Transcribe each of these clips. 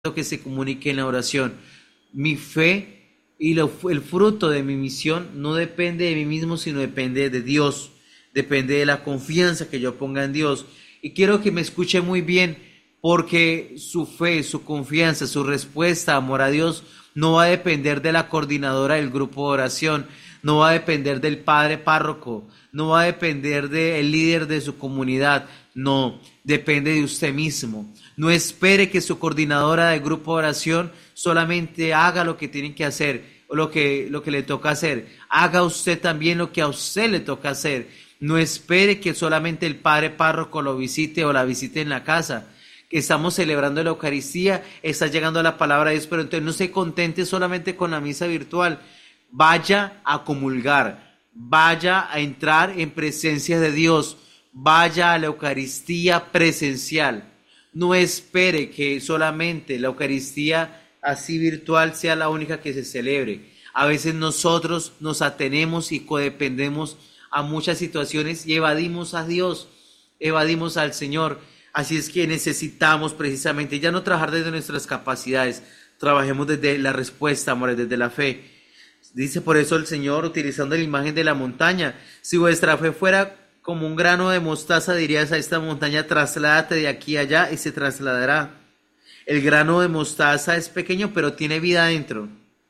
que se comunique en la oración. Mi fe y el fruto de mi misión no depende de mí mismo, sino depende de Dios, depende de la confianza que yo ponga en Dios. Y quiero que me escuche muy bien, porque su fe, su confianza, su respuesta, amor a Dios, no va a depender de la coordinadora del grupo de oración, no va a depender del padre párroco, no va a depender del líder de su comunidad, no, depende de usted mismo. No espere que su coordinadora de grupo de oración solamente haga lo que tiene que hacer, o lo que le toca hacer. Haga usted también lo que a usted le toca hacer. No espere que solamente el padre párroco lo visite o la visite en la casa. Que estamos celebrando la Eucaristía, está llegando la palabra de Dios, pero entonces no se contente solamente con la misa virtual. Vaya a comulgar, vaya a entrar en presencia de Dios, vaya a la Eucaristía presencial. No espere que solamente la Eucaristía así virtual sea la única que se celebre. A veces nosotros nos atenemos y codependemos a muchas situaciones y evadimos a Dios, evadimos al Señor. Así es que necesitamos precisamente ya no trabajar desde nuestras capacidades, trabajemos desde la respuesta, amores, desde la fe. Dice por eso el Señor, utilizando la imagen de la montaña: si vuestra fe fuera como un grano de mostaza, dirías a esta montaña, trasládate de aquí a allá, y se trasladará. El grano de mostaza es pequeño, pero tiene vida adentro.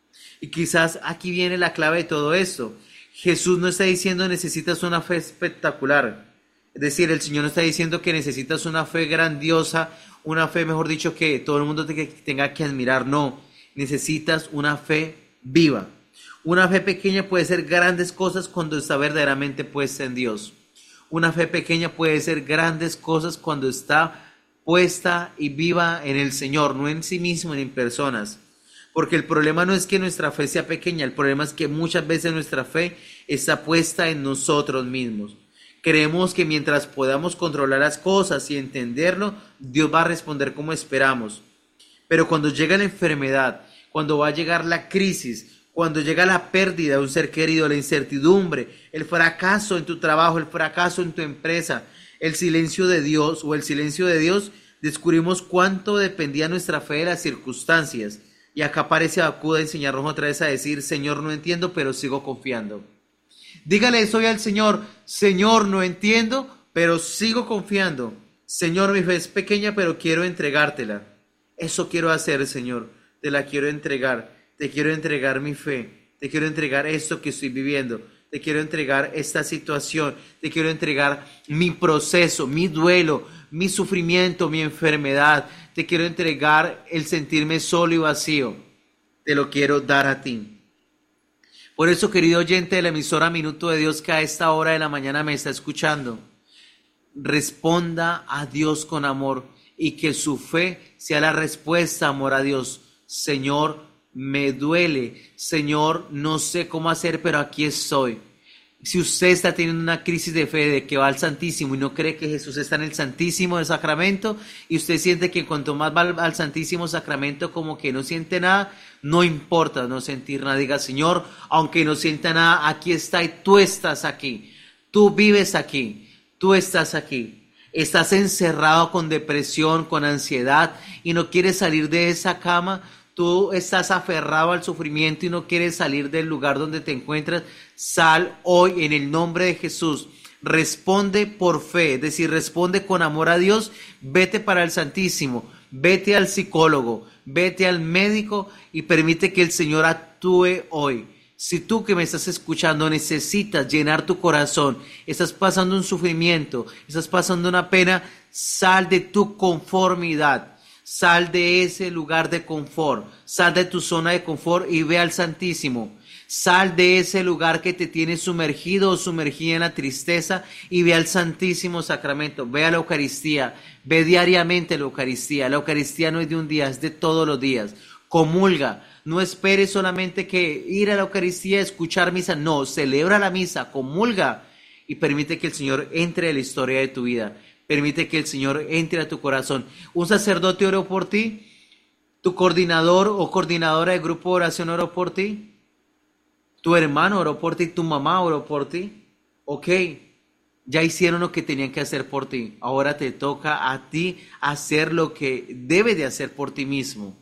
Y quizás aquí viene la clave de todo esto. Jesús no está diciendo necesitas una fe espectacular. Es decir, el Señor no está diciendo que necesitas una fe grandiosa, una fe, mejor dicho, que todo el mundo tenga que admirar. No, necesitas una fe viva. Una fe pequeña puede ser grandes cosas cuando está verdaderamente puesta en Dios. Una fe pequeña puede ser grandes cosas cuando está puesta y viva en el Señor, no en sí mismo ni en personas. Porque el problema no es que nuestra fe sea pequeña, el problema es que muchas veces nuestra fe está puesta en nosotros mismos. Creemos que mientras podamos controlar las cosas y entenderlo, Dios va a responder como esperamos. Pero cuando llega la enfermedad, cuando va a llegar la crisis, cuando llega la pérdida de un ser querido, la incertidumbre, el fracaso en tu trabajo, el fracaso en tu empresa, el silencio de Dios o el silencio de Dios, descubrimos cuánto dependía nuestra fe de las circunstancias. Y acá aparece Habacuc a enseñarnos otra vez a decir: Señor, no entiendo, pero sigo confiando. Dígale eso hoy al Señor: Señor, no entiendo, pero sigo confiando. Señor, mi fe es pequeña, pero quiero entregártela. Eso quiero hacer, Señor, te la quiero entregar. Te quiero entregar mi fe, te quiero entregar esto que estoy viviendo, te quiero entregar esta situación, te quiero entregar mi proceso, mi duelo, mi sufrimiento, mi enfermedad, te quiero entregar el sentirme solo y vacío, te lo quiero dar a ti. Por eso, querido oyente de la emisora Minuto de Dios, que a esta hora de la mañana me está escuchando, responda a Dios con amor y que su fe sea la respuesta, amor a Dios. Señor, me duele, Señor, no sé cómo hacer, pero aquí estoy. Si usted está teniendo una crisis de fe de que va al Santísimo y no cree que Jesús está en el Santísimo de Sacramento, y usted siente que cuanto más va al Santísimo Sacramento como que no siente nada, no importa no sentir nada. Diga: Señor, aunque no sienta nada, aquí está y tú estás aquí. Tú vives aquí, tú estás aquí. Estás encerrado con depresión, con ansiedad y no quieres salir de esa cama. Tú estás aferrado al sufrimiento y no quieres salir del lugar donde te encuentras. Sal hoy en el nombre de Jesús. Responde por fe, es decir, responde con amor a Dios. Vete para el Santísimo, vete al psicólogo, vete al médico y permite que el Señor actúe hoy. Si tú que me estás escuchando necesitas llenar tu corazón, estás pasando un sufrimiento, estás pasando una pena, sal de tu conformidad. Sal de ese lugar de confort, sal de tu zona de confort y ve al Santísimo. Sal de ese lugar que te tiene sumergido o sumergida en la tristeza y ve al Santísimo Sacramento. Ve a la Eucaristía, ve diariamente a la Eucaristía. La Eucaristía no es de un día, es de todos los días. Comulga, no esperes solamente que ir a la Eucaristía, escuchar misa. No, celebra la misa, comulga y permite que el Señor entre en la historia de tu vida. Permite que el Señor entre a tu corazón. Un sacerdote oró por ti. Tu coordinador o coordinadora de grupo de oración oró por ti. Tu hermano oró por ti. Tu mamá oró por ti. Ok, ya hicieron lo que tenían que hacer por ti. Ahora te toca a ti hacer lo que debes de hacer por ti mismo.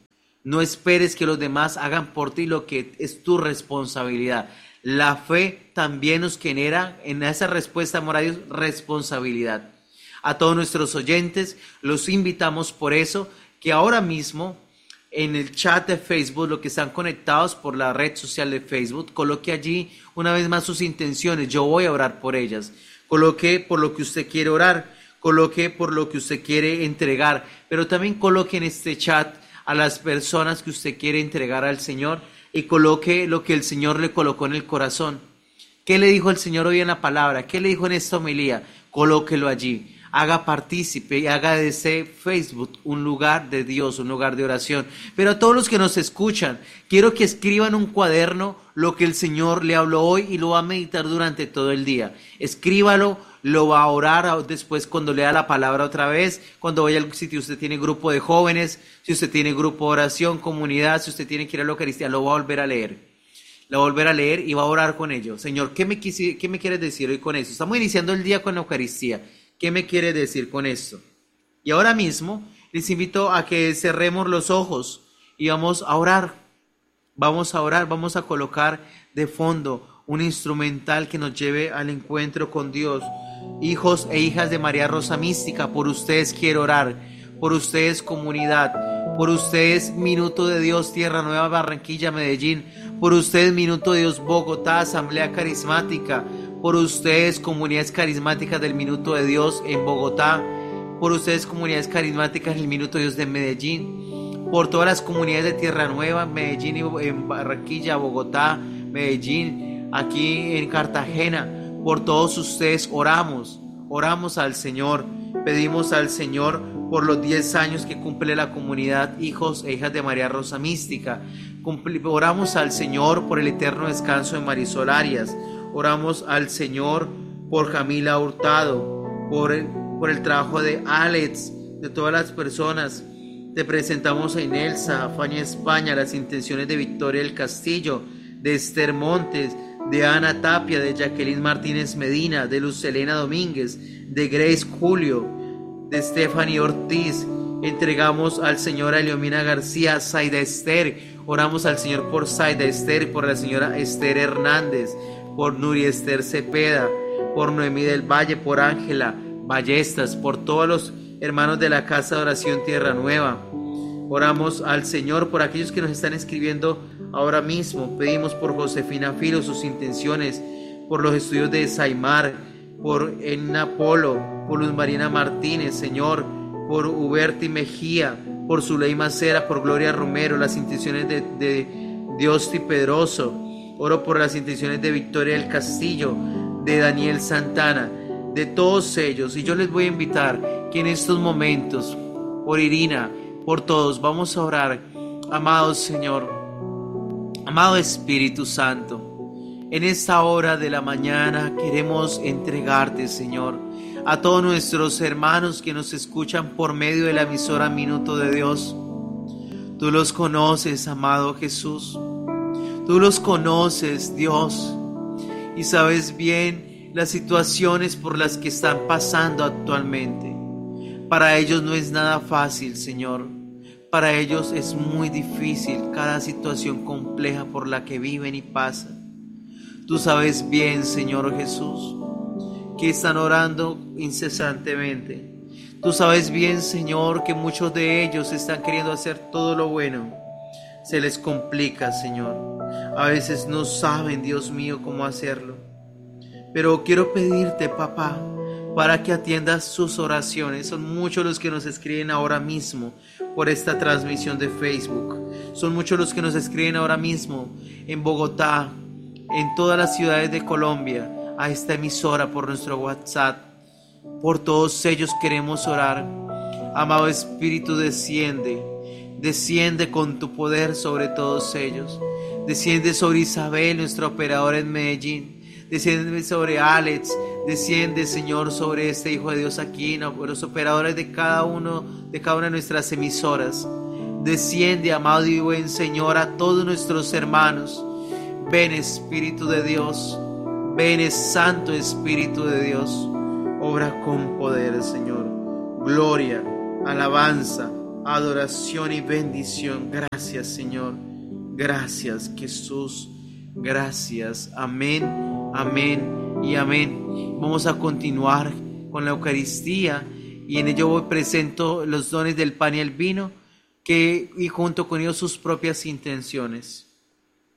No esperes que los demás hagan por ti lo que es tu responsabilidad. La fe también nos genera en esa respuesta, amor a Dios, responsabilidad. A todos nuestros oyentes los invitamos por eso que ahora mismo en el chat de Facebook, los que están conectados por la red social de Facebook, coloque allí una vez más sus intenciones. Yo voy a orar por ellas. Coloque por lo que usted quiere orar, coloque por lo que usted quiere entregar, pero también coloque en este chat a las personas que usted quiere entregar al Señor y coloque lo que el Señor le colocó en el corazón. ¿Qué le dijo el Señor hoy en la palabra? ¿Qué le dijo en esta homilía? Colóquelo allí. Haga partícipe y haga de ese Facebook un lugar de Dios, un lugar de oración. Pero a todos los que nos escuchan, quiero que escriban un cuaderno lo que el Señor le habló hoy y lo va a meditar durante todo el día. Escríbalo, lo va a orar después cuando lea la palabra otra vez, cuando vaya al sitio, usted tiene grupo de jóvenes, si usted tiene grupo de oración, comunidad, si usted tiene que ir a la Eucaristía, lo va a volver a leer. Lo va a volver a leer y va a orar con ello. Señor, ¿qué me quieres decir hoy con eso? Estamos iniciando el día con la Eucaristía. ¿Qué me quiere decir con esto? Y ahora mismo les invito a que cerremos los ojos y vamos a orar. Vamos a orar, vamos a colocar de fondo un instrumental que nos lleve al encuentro con Dios. Hijos e hijas de María Rosa Mística, por ustedes quiero orar, por ustedes comunidad, por ustedes Minuto de Dios, Tierra Nueva, Barranquilla, Medellín, por ustedes Minuto de Dios, Bogotá, Asamblea Carismática, por ustedes comunidades carismáticas del Minuto de Dios en Bogotá, por ustedes comunidades carismáticas del Minuto de Dios de Medellín, por todas las comunidades de Tierra Nueva, Medellín y en Barranquilla, Bogotá, Medellín, aquí en Cartagena, por todos ustedes oramos al Señor, pedimos al Señor por los 10 años que cumple la comunidad Hijos e Hijas de María Rosa Mística, oramos al Señor por el eterno descanso de Marisol Arias, oramos al Señor por Camila Hurtado, por el trabajo de Alex, de todas las personas. Te presentamos a Inelsa, a Fania España, las intenciones de Victoria del Castillo, de Esther Montes, de Ana Tapia, de Jacqueline Martínez Medina, de Luz Elena Domínguez, de Grace Julio, de Stephanie Ortiz. Entregamos al Señor a Eliomina García, Zaida Esther. Oramos al Señor por Zaida Esther, por la señora Esther Hernández, por Nuria Esther Cepeda, por Noemí del Valle, por Ángela Ballestas, por todos los hermanos de la Casa de Oración Tierra Nueva. Oramos al Señor por aquellos que nos están escribiendo ahora mismo. Pedimos por Josefina Filo sus intenciones, por los estudios de Saimar, por Enna Polo, por Luz Marina Martínez, Señor, por Huberti Mejía, por Zuleima Cera, por Gloria Romero, las intenciones de Diosti Pedroso. Oro por las intenciones de Victoria del Castillo, de Daniel Santana, de todos ellos. Y yo les voy a invitar que en estos momentos, por Irina, por todos, vamos a orar. Amado Señor, amado Espíritu Santo, en esta hora de la mañana queremos entregarte, Señor, a todos nuestros hermanos que nos escuchan por medio de la emisora Minuto de Dios. Tú los conoces, amado Jesús. Tú los conoces, Dios, y sabes bien las situaciones por las que están pasando actualmente. Para ellos no es nada fácil, Señor. Para ellos es muy difícil cada situación compleja por la que viven y pasan. Tú sabes bien, Señor Jesús, que están orando incesantemente. Tú sabes bien, Señor, que muchos de ellos están queriendo hacer todo lo bueno. Se les complica, Señor. A veces no saben, Dios mío, cómo hacerlo. Pero quiero pedirte, papá, para que atiendas sus oraciones. Son muchos los que nos escriben ahora mismo por esta transmisión de Facebook. Son muchos los que nos escriben ahora mismo en Bogotá, en todas las ciudades de Colombia, a esta emisora por nuestro WhatsApp. Por todos ellos queremos orar. Amado Espíritu, desciende con tu poder sobre todos ellos. Desciende sobre Isabel, nuestra operadora en Medellín. Desciende sobre Alex. Desciende, Señor, sobre este Hijo de Dios aquí, los operadores de cada una de nuestras emisoras. Desciende, amado y buen Señor, a todos nuestros hermanos. Ven, Espíritu de Dios. Ven, Santo Espíritu de Dios. Obra con poder, Señor. Gloria, alabanza, adoración y bendición. Gracias, Señor. Gracias, Jesús. Gracias. Amén, amén y amén. Vamos a continuar con la Eucaristía y en ello presento los dones del pan y el vino y junto con ellos sus propias intenciones.